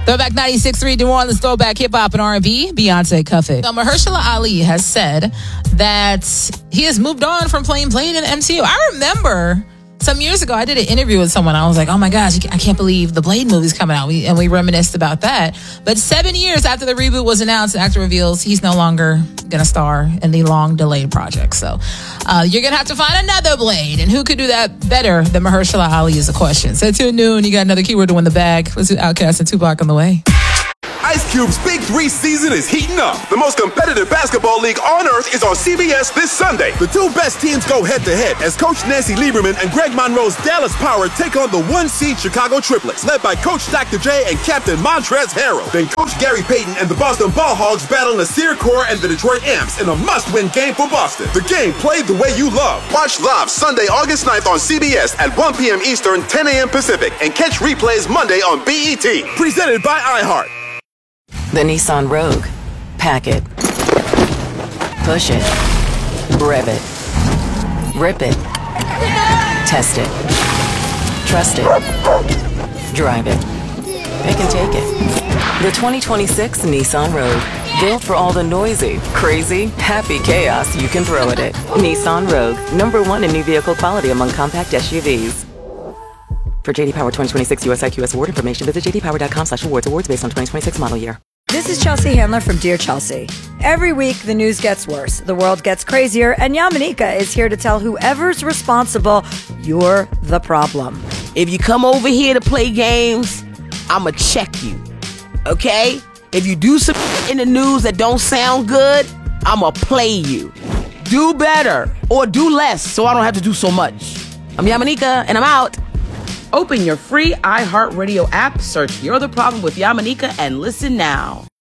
Throwback 96.3 New Orleans Throwback Hip Hop and R&B, Beyonce Cuff It. Mahershala Ali has said that he has moved on from playing in the MCU. I remember some years ago, I did an interview with someone. I was like, oh my gosh, I can't believe the Blade movie's coming out. We reminisced about that. But 7 years after the reboot was announced, the actor reveals he's no longer going to star in the long delayed project. So you're going to have to find another Blade. And who could do that better than Mahershala Ali is the question. So till noon, you got another keyword to win the bag. Let's do Outkast and Tupac on the way. Ice Cube's Big 3 season is heating up. The most competitive basketball league on earth is on CBS this Sunday. The two best teams go head-to-head as Coach Nancy Lieberman and Greg Monroe's Dallas Power take on the one-seed Chicago Triplets, led by Coach Dr. J and Captain Montrezl Harrell. Then Coach Gary Payton and the Boston Ball Hogs battle Nasir Kaur and the Detroit Amps in a must-win game for Boston. The game played the way you love. Watch live Sunday, August 9th on CBS at 1 p.m. Eastern, 10 a.m. Pacific, and catch replays Monday on BET. Presented by iHeart. The Nissan Rogue. Pack it. Push it. Rev it. Rip it. Test it. Trust it. Drive it. Pick and take it. The 2026 Nissan Rogue. Built for all the noisy, crazy, happy chaos you can throw at it. Nissan Rogue. #1 in new vehicle quality among compact SUVs. For JD Power 2026 US IQS award information, visit jdpower.com/awards. Awards based on 2026 model year. This is Chelsea Handler from Dear Chelsea. Every week, the news gets worse, the world gets crazier, and Yamanika is here to tell whoever's responsible, you're the problem. If you come over here to play games, I'ma check you, okay? If you do some in the news that don't sound good, I'ma play you. Do better, or do less, so I don't have to do so much. I'm Yamanika, and I'm out. Open your free iHeartRadio app, search You're the Problem with Yamanika, and listen now.